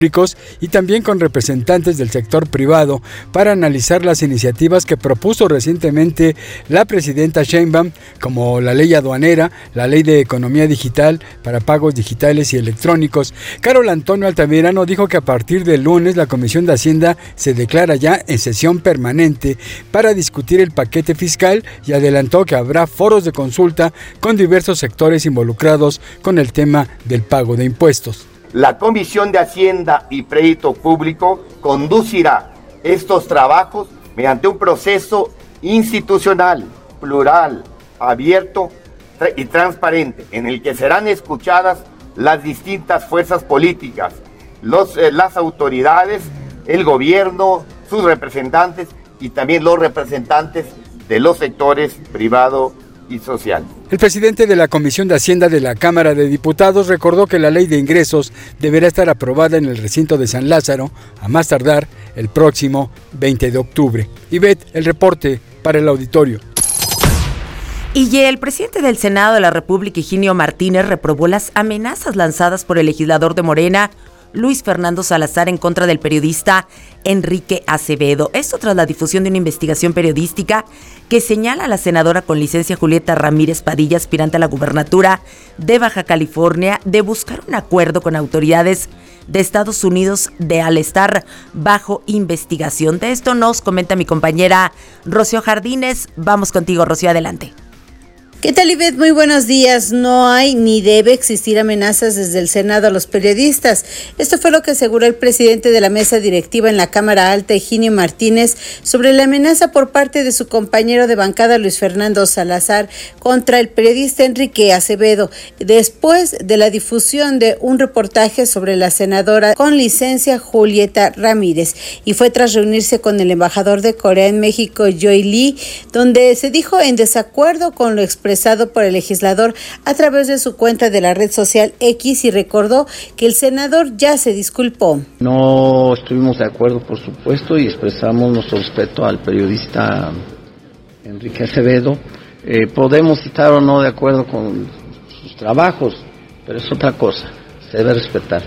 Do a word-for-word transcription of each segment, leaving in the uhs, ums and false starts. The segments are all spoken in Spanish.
y también con representantes del sector privado para analizar las iniciativas que propuso recientemente la presidenta Sheinbaum, como la ley aduanera, la ley de economía digital para pagos digitales y electrónicos. Carol Antonio Altamirano dijo que a partir del lunes la Comisión de Hacienda se declara ya en sesión permanente para discutir el paquete fiscal y adelantó que habrá foros de consulta con diversos sectores involucrados con el tema del pago de impuestos. La Comisión de Hacienda y Crédito Público conducirá estos trabajos mediante un proceso institucional, plural, abierto y transparente, en el que serán escuchadas las distintas fuerzas políticas, los, eh, las autoridades, el gobierno, sus representantes y también los representantes de los sectores privado y social. El presidente de la Comisión de Hacienda de la Cámara de Diputados recordó que la ley de ingresos deberá estar aprobada en el recinto de San Lázaro, a más tardar el próximo veinte de octubre. Ivette, el reporte para el auditorio. Y el presidente del Senado de la República, Higinio Martínez, reprobó las amenazas lanzadas por el legislador de Morena, Luis Fernando Salazar, en contra del periodista Enrique Acevedo. Esto tras la difusión de una investigación periodística que señala a la senadora con licencia Julieta Ramírez Padilla, aspirante a la gubernatura de Baja California, de buscar un acuerdo con autoridades de Estados Unidos de al estar bajo investigación. De esto nos comenta mi compañera Rocío Jardines. Vamos contigo, Rocío, adelante. ¿Qué tal, Ivette? Muy buenos días. No hay ni debe existir amenazas desde el Senado a los periodistas. Esto fue lo que aseguró el presidente de la mesa directiva en la Cámara Alta, Higinio Martínez, sobre la amenaza por parte de su compañero de bancada, Luis Fernando Salazar, contra el periodista Enrique Acevedo, después de la difusión de un reportaje sobre la senadora con licencia Julieta Ramírez. Y fue tras reunirse con el embajador de Corea en México, Joy Lee, donde se dijo en desacuerdo con lo expresado por el legislador a través de su cuenta de la red social X, y recordó que el senador ya se disculpó. No estuvimos de acuerdo, por supuesto, y expresamos nuestro respeto al periodista Enrique Acevedo. Eh, podemos estar o no de acuerdo con sus trabajos, pero es otra cosa, se debe respetar.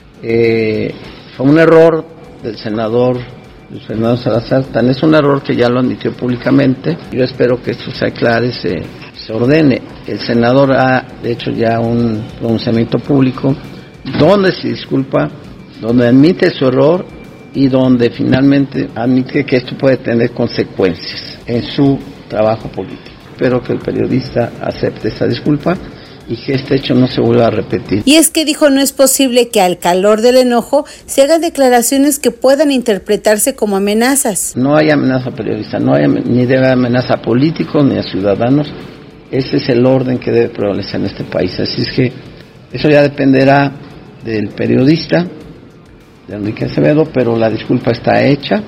Eh, fue un error del senador Luis Fernando Salazar, tan es un error que ya lo admitió públicamente. Yo espero que esto se aclare, se, se ordene. El senador ha hecho ya un pronunciamiento público donde se disculpa, donde admite su error y donde finalmente admite que esto puede tener consecuencias en su trabajo político. Espero que el periodista acepte esa disculpa y que este hecho no se vuelva a repetir. Y es que dijo, no es posible que al calor del enojo se hagan declaraciones que puedan interpretarse como amenazas. No hay amenaza periodista, no hay ni debe haber amenaza a políticos ni a ciudadanos. Ese es el orden que debe prevalecer en este país. Así es que eso ya dependerá del periodista, de Enrique Acevedo, pero la disculpa está hecha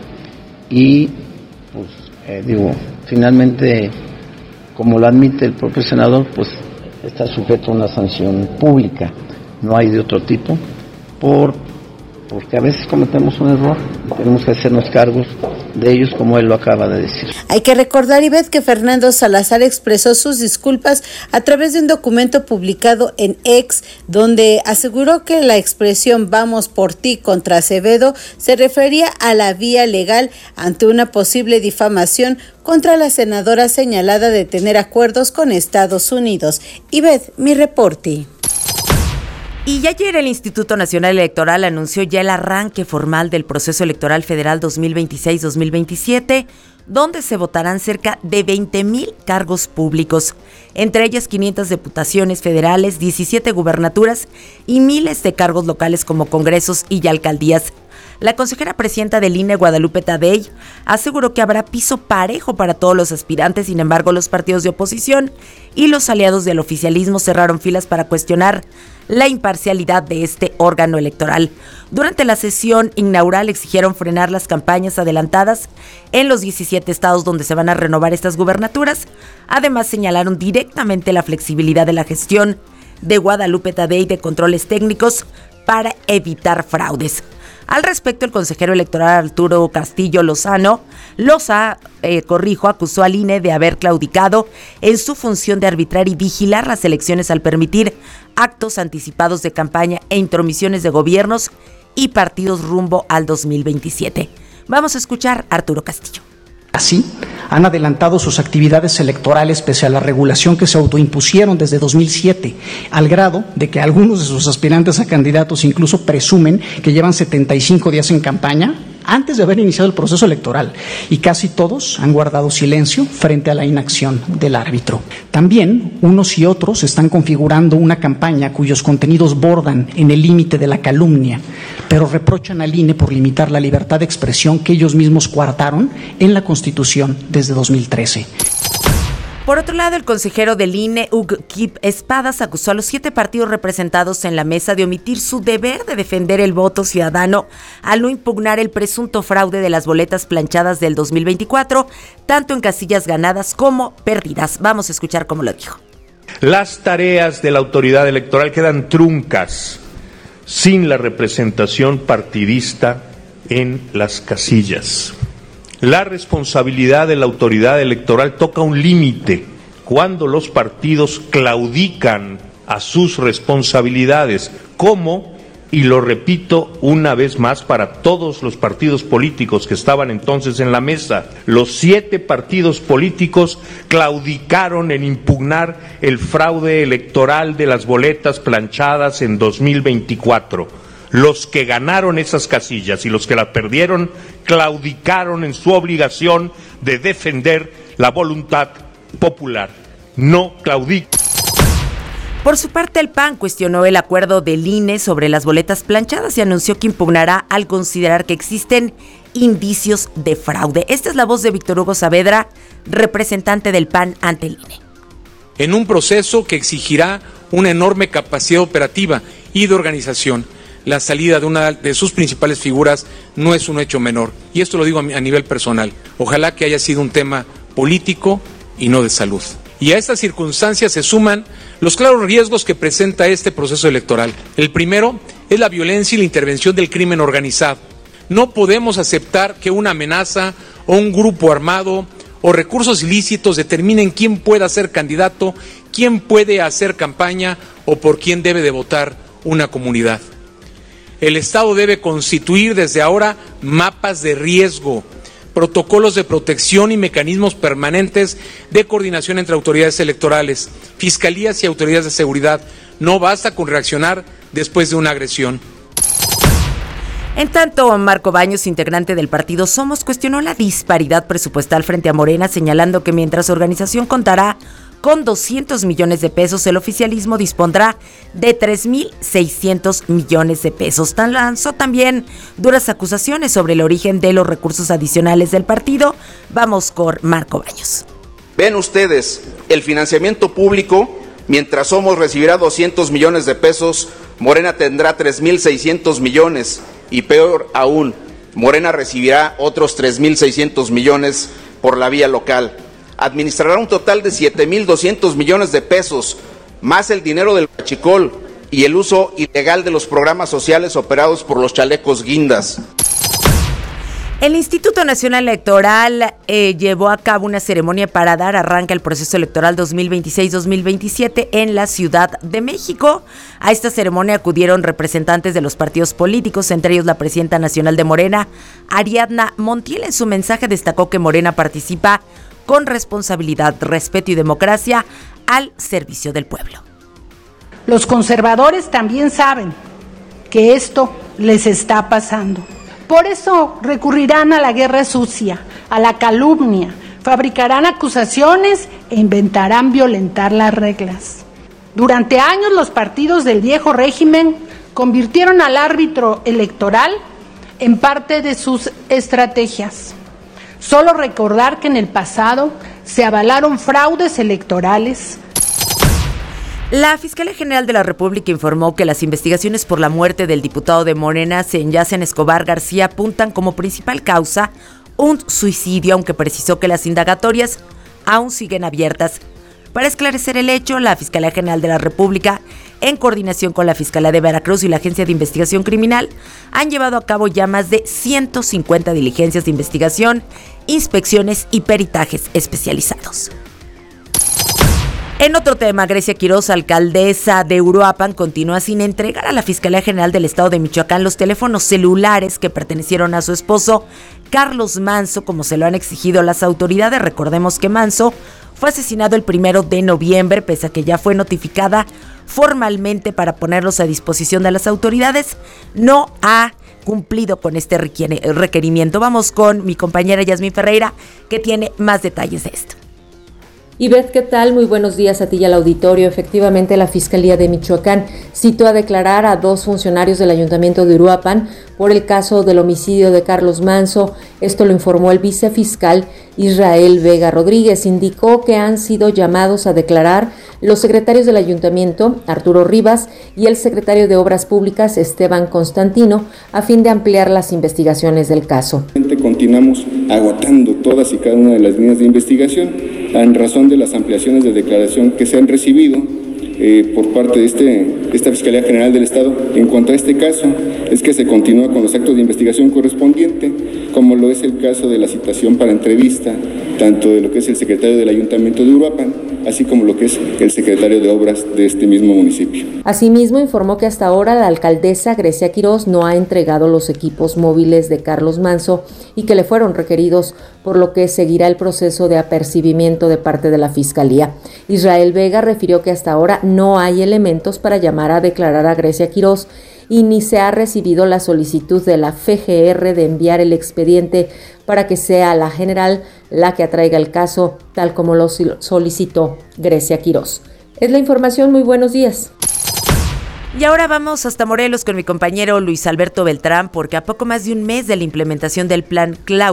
y, pues, eh, digo, finalmente, como lo admite el propio senador, pues está sujeto a una sanción pública, no hay de otro tipo, por porque a veces cometemos un error y tenemos que hacernos cargos de ellos, como él lo acaba de decir. Hay que recordar, Ivette, que Fernando Salazar expresó sus disculpas a través de un documento publicado en X, donde aseguró que la expresión "vamos por ti" contra Acevedo se refería a la vía legal ante una posible difamación contra la senadora señalada de tener acuerdos con Estados Unidos. Ivette, mi reporte. Y ayer el Instituto Nacional Electoral anunció ya el arranque formal del proceso electoral federal dos mil veintiséis dos mil veintisiete, donde se votarán cerca de veinte mil cargos públicos, entre ellas quinientas diputaciones federales, diecisiete gubernaturas y miles de cargos locales como congresos y alcaldías. La consejera presidenta del I N E, Guadalupe Tadei, aseguró que habrá piso parejo para todos los aspirantes. Sin embargo, los partidos de oposición y los aliados del oficialismo cerraron filas para cuestionar la imparcialidad de este órgano electoral. Durante la sesión inaugural exigieron frenar las campañas adelantadas en los diecisiete estados donde se van a renovar estas gubernaturas. Además, señalaron directamente la flexibilidad de la gestión de Guadalupe Tadei de controles técnicos para evitar fraudes. Al respecto, el consejero electoral Arturo Castillo Lozano, Loza, eh, corrijo, acusó al I N E de haber claudicado en su función de arbitrar y vigilar las elecciones al permitir actos anticipados de campaña e intromisiones de gobiernos y partidos rumbo al dos mil veintisiete. Vamos a escuchar a Arturo Castillo. Así, han adelantado sus actividades electorales pese a la regulación que se autoimpusieron desde dos mil siete, al grado de que algunos de sus aspirantes a candidatos incluso presumen que llevan setenta y cinco días en campaña antes de haber iniciado el proceso electoral, y casi todos han guardado silencio frente a la inacción del árbitro. También, unos y otros están configurando una campaña cuyos contenidos bordan en el límite de la calumnia, pero reprochan al I N E por limitar la libertad de expresión que ellos mismos coartaron en la Constitución desde dos mil trece. Por otro lado, el consejero del I N E, Hugo Kip Espadas, acusó a los siete partidos representados en la mesa de omitir su deber de defender el voto ciudadano al no impugnar el presunto fraude de las boletas planchadas del dos mil veinticuatro, tanto en casillas ganadas como perdidas. Vamos a escuchar cómo lo dijo. Las tareas de la autoridad electoral quedan truncas sin la representación partidista en las casillas. La responsabilidad de la autoridad electoral toca un límite cuando los partidos claudican a sus responsabilidades, como, y lo repito una vez más para todos los partidos políticos que estaban entonces en la mesa, los siete partidos políticos claudicaron en impugnar el fraude electoral de las boletas planchadas en dos mil veinticuatro. Los que ganaron esas casillas y los que las perdieron claudicaron en su obligación de defender la voluntad popular. No claudiquen. Por su parte, el P A N cuestionó el acuerdo del I N E sobre las boletas planchadas y anunció que impugnará al considerar que existen indicios de fraude. Esta es la voz de Víctor Hugo Saavedra, representante del P A N ante el I N E. En un proceso que exigirá una enorme capacidad operativa y de organización, la salida de una de sus principales figuras no es un hecho menor. Y esto lo digo a nivel personal. Ojalá que haya sido un tema político y no de salud. Y a estas circunstancias se suman los claros riesgos que presenta este proceso electoral. El primero es la violencia y la intervención del crimen organizado. No podemos aceptar que una amenaza o un grupo armado o recursos ilícitos determinen quién pueda ser candidato, quién puede hacer campaña o por quién debe de votar una comunidad. El Estado debe constituir desde ahora mapas de riesgo, protocolos de protección y mecanismos permanentes de coordinación entre autoridades electorales, fiscalías y autoridades de seguridad. No basta con reaccionar después de una agresión. En tanto, Marco Baños, integrante del partido Somos, cuestionó la disparidad presupuestal frente a Morena, señalando que mientras su organización contará con doscientos millones de pesos, el oficialismo dispondrá de tres mil seiscientos millones de pesos. Tan lanzó también duras acusaciones sobre el origen de los recursos adicionales del partido. Vamos con Marco Baños. Ven ustedes, el financiamiento público, mientras Somos recibirá doscientos millones de pesos, Morena tendrá tres mil seiscientos millones y peor aún, Morena recibirá otros tres mil seiscientos millones por la vía local. Administrará un total de siete mil doscientos millones de pesos, más el dinero del huachicol y el uso ilegal de los programas sociales operados por los chalecos guindas. El Instituto Nacional Electoral eh, llevó a cabo una ceremonia para dar arranque al proceso electoral dos mil veintiséis dos mil veintisiete en la Ciudad de México. A esta ceremonia acudieron representantes de los partidos políticos, entre ellos la presidenta nacional de Morena, Ariadna Montiel. En su mensaje destacó que Morena participa con responsabilidad, respeto y democracia al servicio del pueblo. Los conservadores también saben que esto les está pasando. Por eso recurrirán a la guerra sucia, a la calumnia, fabricarán acusaciones e inventarán violentar las reglas. Durante años los partidos del viejo régimen convirtieron al árbitro electoral en parte de sus estrategias. Solo recordar que en el pasado se avalaron fraudes electorales. La Fiscalía General de la República informó que las investigaciones por la muerte del diputado de Morena, Senyacen Escobar García, apuntan como principal causa un suicidio, aunque precisó que las indagatorias aún siguen abiertas. Para esclarecer el hecho, la Fiscalía General de la República, en coordinación con la Fiscalía de Veracruz y la Agencia de Investigación Criminal, han llevado a cabo ya más de ciento cincuenta diligencias de investigación, inspecciones y peritajes especializados. En otro tema, Grecia Quiroz, alcaldesa de Uruapan, continúa sin entregar a la Fiscalía General del Estado de Michoacán los teléfonos celulares que pertenecieron a su esposo, Carlos Manso, como se lo han exigido las autoridades. Recordemos que Manso fue asesinado el primero de noviembre, pese a que ya fue notificada formalmente para ponerlos a disposición de las autoridades. No ha cumplido con este requerimiento. Vamos con mi compañera Yasmín Ferreira, que tiene más detalles de esto. Ivette, ¿qué tal? Muy buenos días a ti y al auditorio. Efectivamente, la Fiscalía de Michoacán citó a declarar a dos funcionarios del Ayuntamiento de Uruapan por el caso del homicidio de Carlos Manso. Esto lo informó el vicefiscal Israel Vega Rodríguez. Indicó que han sido llamados a declarar los secretarios del Ayuntamiento, Arturo Rivas, y el secretario de Obras Públicas, Esteban Constantino, a fin de ampliar las investigaciones del caso. Continuamos agotando todas y cada una de las líneas de investigación en razón de las ampliaciones de declaración que se han recibido eh, por parte de este, esta Fiscalía General del Estado en cuanto a este caso. Es que se continúa con los actos de investigación correspondiente, como lo es el caso de la citación para entrevista, tanto de lo que es el secretario del Ayuntamiento de Uruapan, así como lo que es el secretario de Obras de este mismo municipio. Asimismo, informó que hasta ahora la alcaldesa Grecia Quiroz no ha entregado los equipos móviles de Carlos Manso y que le fueron requeridos, por lo que seguirá el proceso de apercibimiento de parte de la Fiscalía. Israel Vega refirió que hasta ahora no hay elementos para llamar a declarar a Grecia Quiroz y ni se ha recibido la solicitud de la F G R de enviar el expediente para que sea la general la que atraiga el caso, tal como lo solicitó Grecia Quiroz. Es la información, muy buenos días. Y ahora vamos hasta Morelos con mi compañero Luis Alberto Beltrán, porque a poco más de un mes de la implementación del plan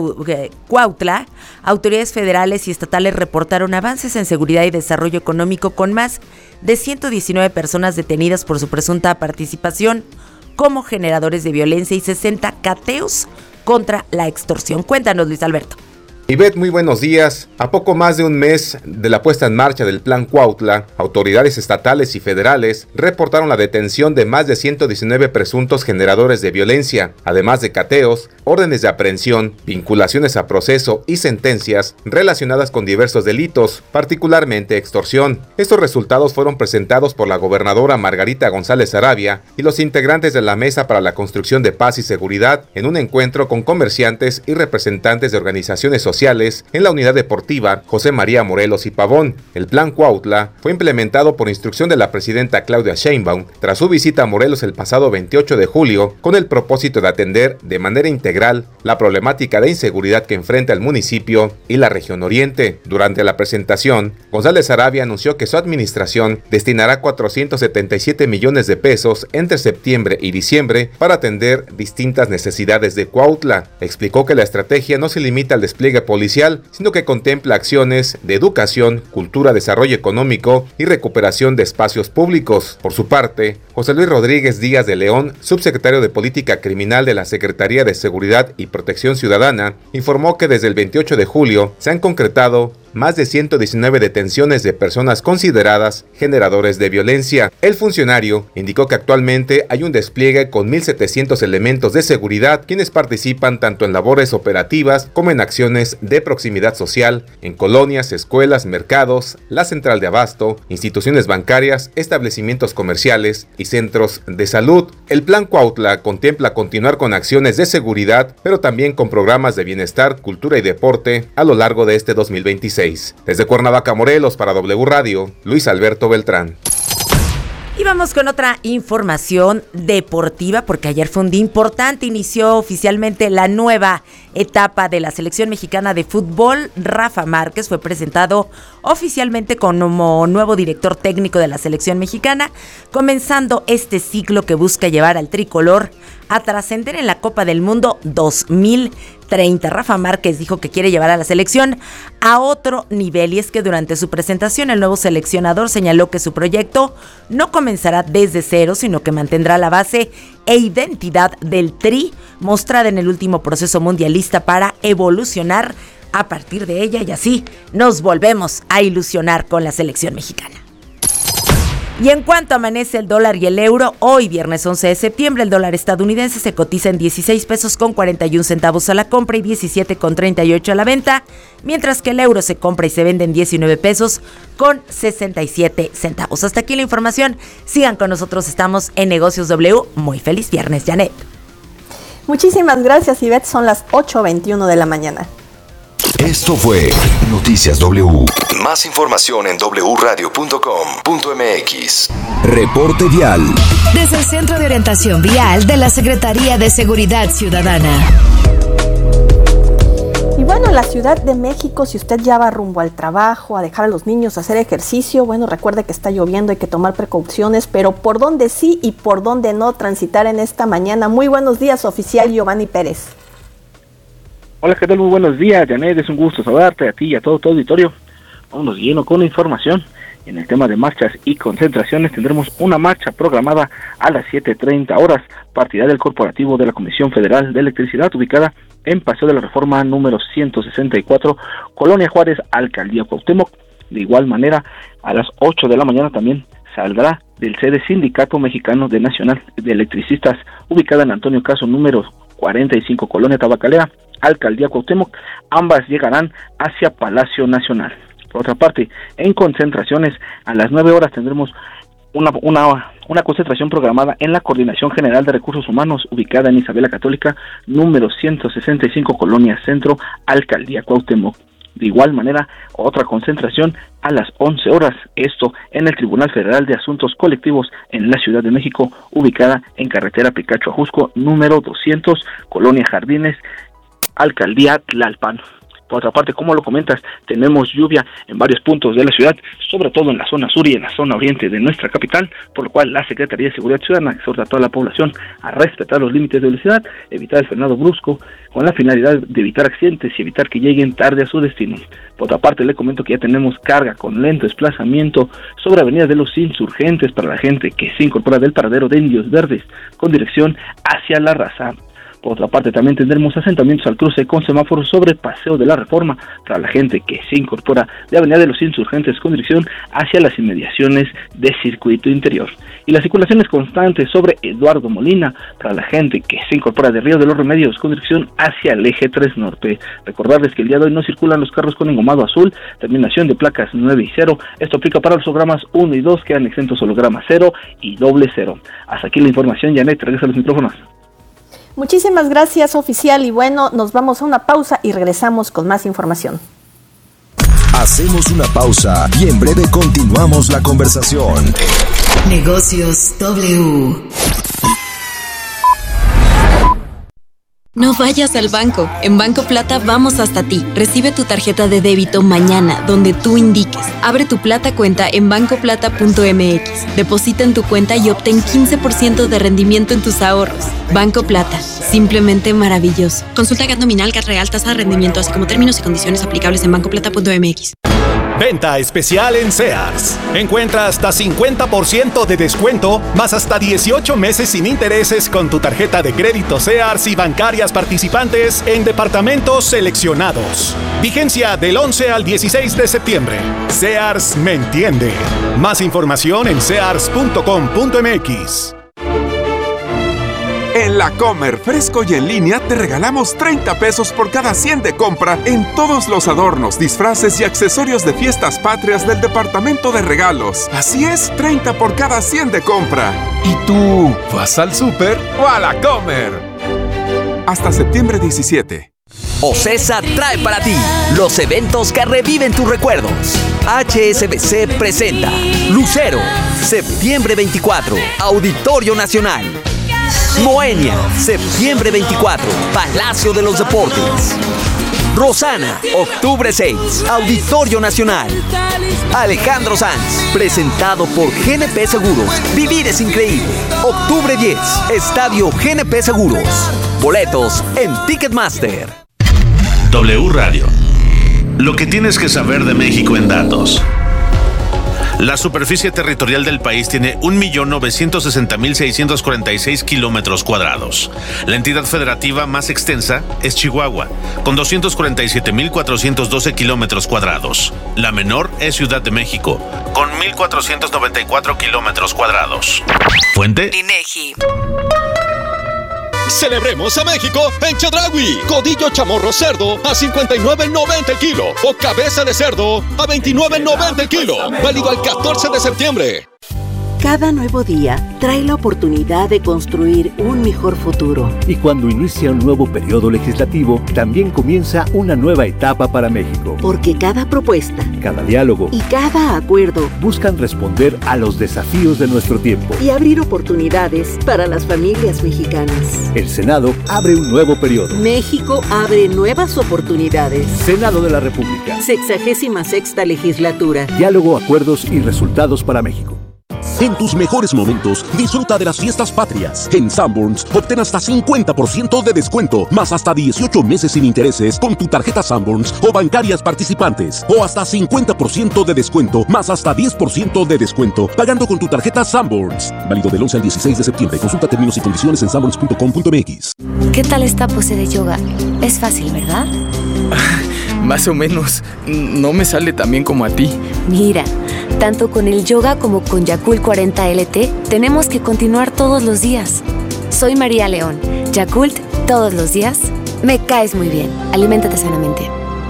Cuautla, autoridades federales y estatales reportaron avances en seguridad y desarrollo económico con más de ciento diecinueve personas detenidas por su presunta participación como generadores de violencia y sesenta cateos contra la extorsión. Cuéntanos, Luis Alberto. Ivette, muy buenos días. A poco más de un mes de la puesta en marcha del Plan Cuautla, autoridades estatales y federales reportaron la detención de más de ciento diecinueve presuntos generadores de violencia, además de cateos, órdenes de aprehensión, vinculaciones a proceso y sentencias relacionadas con diversos delitos, particularmente extorsión. Estos resultados fueron presentados por la gobernadora Margarita González Sarabia y los integrantes de la Mesa para la Construcción de Paz y Seguridad en un encuentro con comerciantes y representantes de organizaciones sociales en la unidad deportiva José María Morelos y Pavón. El Plan Cuautla fue implementado por instrucción de la presidenta Claudia Sheinbaum tras su visita a Morelos el pasado veintiocho de julio, con el propósito de atender de manera integral la problemática de inseguridad que enfrenta el municipio y la región oriente. Durante la presentación, González Sarabia anunció que su administración destinará cuatrocientos setenta y siete millones de pesos entre septiembre y diciembre para atender distintas necesidades de Cuautla. Explicó que la estrategia no se limita al despliegue policial, sino que contempla acciones de educación, cultura, desarrollo económico y recuperación de espacios públicos. Por su parte, José Luis Rodríguez Díaz de León, subsecretario de Política Criminal de la Secretaría de Seguridad y Protección Ciudadana, informó que desde el veintiocho de julio se han concretado más de ciento diecinueve detenciones de personas consideradas generadores de violencia. El funcionario indicó que actualmente hay un despliegue con mil setecientos elementos de seguridad, quienes participan tanto en labores operativas como en acciones de proximidad social, en colonias, escuelas, mercados, la central de abasto, instituciones bancarias, establecimientos comerciales y centros de salud. El Plan Cuautla contempla continuar con acciones de seguridad, pero también con programas de bienestar, cultura y deporte a lo largo de este dos mil veintiséis. Desde Cuernavaca, Morelos, para W Radio, Luis Alberto Beltrán. Y vamos con otra información deportiva, porque ayer fue un día importante. Inició oficialmente la nueva etapa de la selección mexicana de fútbol. Rafa Márquez fue presentado oficialmente como nuevo director técnico de la selección mexicana, comenzando este ciclo que busca llevar al tricolor a trascender en la Copa del Mundo dos mil treinta. Rafa Márquez dijo que quiere llevar a la selección a otro nivel, y es que durante su presentación el nuevo seleccionador señaló que su proyecto no comenzará desde cero, sino que mantendrá la base e identidad del Tri mostrada en el último proceso mundialista para evolucionar a partir de ella, y así nos volvemos a ilusionar con la selección mexicana. Y en cuanto amanece el dólar y el euro, hoy viernes once de septiembre, el dólar estadounidense se cotiza en dieciséis pesos con cuarenta y un centavos a la compra y diecisiete con treinta y ocho a la venta, mientras que el euro se compra y se vende en diecinueve pesos con sesenta y siete centavos. Hasta aquí la información. Sigan con nosotros, estamos en Negocios W. Muy feliz viernes, Janet. Muchísimas gracias, Ivette. Son las ocho veintiuno de la mañana. Esto fue Noticias W. Más información en doble u radio punto com punto m x. Reporte vial. Desde el Centro de Orientación Vial de la Secretaría de Seguridad Ciudadana. Y bueno, en la Ciudad de México, si usted ya va rumbo al trabajo, a dejar a los niños a hacer ejercicio, bueno, recuerde que está lloviendo, hay que tomar precauciones, pero por dónde sí y por dónde no transitar en esta mañana. Muy buenos días, oficial Giovanni Pérez. Hola, ¿qué tal? Muy buenos días, Janet, es un gusto saludarte a ti y a todo tu auditorio. Vámonos lleno con la información. En el tema de marchas y concentraciones tendremos una marcha programada a las siete treinta horas, partida del corporativo de la Comisión Federal de Electricidad, ubicada en Paseo de la Reforma número ciento sesenta y cuatro, Colonia Juárez, Alcaldía Cuauhtémoc. De igual manera, a las ocho de la mañana también saldrá del sede Sindicato Mexicano de Nacional de Electricistas, ubicada en Antonio Caso número cuarenta y cinco, Colonia Tabacalera, Alcaldía Cuauhtémoc. Ambas llegarán hacia Palacio Nacional. Por otra parte, en concentraciones, a las nueve horas tendremos una, una, una concentración programada en la Coordinación General de Recursos Humanos, ubicada en Isabel la Católica, número ciento sesenta y cinco, Colonia Centro, Alcaldía Cuauhtémoc. De igual manera, otra concentración a las once horas, esto en el Tribunal Federal de Asuntos Colectivos en la Ciudad de México, ubicada en Carretera Picacho Ajusco, número doscientos, Colonia Jardines, Alcaldía Tlalpan. Por otra parte, como lo comentas, tenemos lluvia en varios puntos de la ciudad, sobre todo en la zona sur y en la zona oriente de nuestra capital, por lo cual la Secretaría de Seguridad Ciudadana exhorta a toda la población a respetar los límites de velocidad, evitar el frenado brusco, con la finalidad de evitar accidentes y evitar que lleguen tarde a su destino. Por otra parte, le comento que ya tenemos carga con lento desplazamiento sobre Avenida de los Insurgentes para la gente que se incorpora del paradero de Indios Verdes con dirección hacia La Raza. Por otra parte, también tendremos asentamientos al cruce con semáforos sobre Paseo de la Reforma para la gente que se incorpora de Avenida de los Insurgentes con dirección hacia las inmediaciones de Circuito Interior. Y la circulación es constante sobre Eduardo Molina para la gente que se incorpora de Río de los Remedios con dirección hacia el eje tres Norte. Recordarles que el día de hoy no circulan los carros con engomado azul, terminación de placas nueve y cero. Esto aplica para los hologramas uno y dos, quedan exentos hologramas cero y doble cero. Hasta aquí la información, Janet, regresa a los micrófonos. Muchísimas gracias, oficial, y bueno, nos vamos a una pausa y regresamos con más información. Hacemos una pausa y en breve continuamos la conversación. Negocios W. No vayas al banco. En Banco Plata vamos hasta ti. Recibe tu tarjeta de débito mañana, donde tú indiques. Abre tu Plata cuenta en banco plata punto m x. Deposita en tu cuenta y obtén quince por ciento de rendimiento en tus ahorros. Banco Plata. Simplemente maravilloso. Consulta G A T nominal, G A T real, tasa de rendimiento, así como términos y condiciones aplicables en banco plata punto m x. Venta especial en Sears. Encuentra hasta cincuenta por ciento de descuento, más hasta dieciocho meses sin intereses con tu tarjeta de crédito Sears y bancarias participantes en departamentos seleccionados. Vigencia del once al dieciséis de septiembre. Sears me entiende. Más información en sears punto com punto m x. En La Comer, fresco y en línea, te regalamos treinta pesos por cada cien de compra en todos los adornos, disfraces y accesorios de fiestas patrias del departamento de regalos. Así es, treinta por cada cien de compra. ¿Y tú, vas al súper o a La Comer? Hasta septiembre diecisiete. OCESA trae para ti los eventos que reviven tus recuerdos. H S B C presenta Lucero, septiembre veinticuatro, Auditorio Nacional. Moenia, septiembre veinticuatro, Palacio de los Deportes. Rosana, octubre seis, Auditorio Nacional. Alejandro Sanz, presentado por G N P Seguros. Vivir es increíble. Octubre diez, Estadio G N P Seguros. Boletos en Ticketmaster. W Radio. Lo que tienes que saber de México en datos. La superficie territorial del país tiene un millón novecientos sesenta mil seiscientos cuarenta y seis kilómetros cuadrados. La entidad federativa más extensa es Chihuahua, con doscientos cuarenta y siete mil cuatrocientos doce kilómetros cuadrados. La menor es Ciudad de México, con mil cuatrocientos noventa y cuatro kilómetros cuadrados. Fuente: INEGI. Celebremos a México en Chedraui. Codillo chamorro cerdo a cincuenta y nueve noventa el kilo o cabeza de cerdo a veintinueve noventa el kilo. Válido al catorce de septiembre. Cada nuevo día trae la oportunidad de construir un mejor futuro. Y cuando inicia un nuevo periodo legislativo, también comienza una nueva etapa para México. Porque cada propuesta, cada diálogo y cada acuerdo buscan responder a los desafíos de nuestro tiempo y abrir oportunidades para las familias mexicanas. El Senado abre un nuevo periodo. México abre nuevas oportunidades. Senado de la República. Sexagésima sexta legislatura. Diálogo, acuerdos y resultados para México. En tus mejores momentos, disfruta de las fiestas patrias. En Sanborns, obtén hasta cincuenta por ciento de descuento, más hasta dieciocho meses sin intereses con tu tarjeta Sanborns o bancarias participantes. O hasta cincuenta por ciento de descuento, más hasta diez por ciento de descuento, pagando con tu tarjeta Sanborns. Válido del once al dieciséis de septiembre. Consulta términos y condiciones en sanborns punto com punto m x. ¿Qué tal esta pose de yoga? Es fácil, ¿verdad? Más o menos. No me sale tan bien como a ti. Mira, tanto con el yoga como con Yakult cuarenta L T, tenemos que continuar todos los días. Soy María León. Yakult, todos los días. Me caes muy bien. Aliméntate sanamente.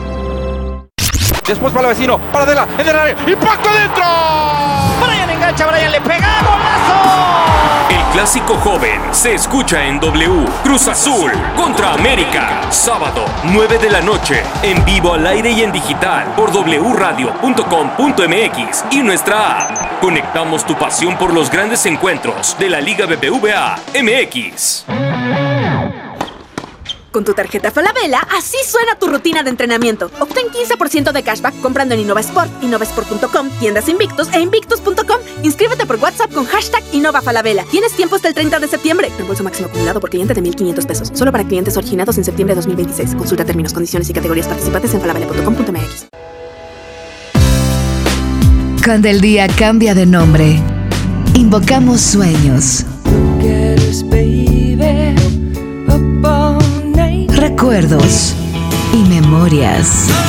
Después para el vecino, para Adela, en el área, impacto adentro. Brian engancha, Brian le pega, golazo. El clásico joven se escucha en W. Cruz Azul contra América. Sábado, nueve de la noche. En vivo, al aire y en digital. Por doble u radio punto com punto m x y nuestra app. Conectamos tu pasión por los grandes encuentros de la Liga B B V A M X. Con tu tarjeta Falabella, así suena tu rutina de entrenamiento. Obtén quince por ciento de cashback comprando en InnovaSport, InnovaSport punto com, tiendas Invictus e Invictus punto com. Inscríbete por WhatsApp con hashtag InnovaFalabella. Tienes tiempo hasta el treinta de septiembre. Reembolso máximo acumulado por cliente de mil quinientos pesos. Solo para clientes originados en septiembre de dos mil veintiséis. Consulta términos, condiciones y categorías participantes en falabella punto com punto m x. Cuando el día cambia de nombre, invocamos sueños, recuerdos y memorias.